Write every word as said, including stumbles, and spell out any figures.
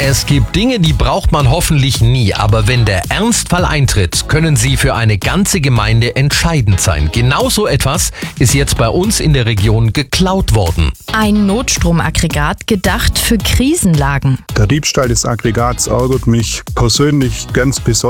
Es gibt Dinge, die braucht man hoffentlich nie, aber wenn der Ernstfall eintritt, können sie für eine ganze Gemeinde entscheidend sein. Genauso etwas ist jetzt bei uns in der Region geklaut worden. Ein Notstromaggregat, gedacht für Krisenlagen. Der Diebstahl des Aggregats ärgert mich persönlich ganz besonders.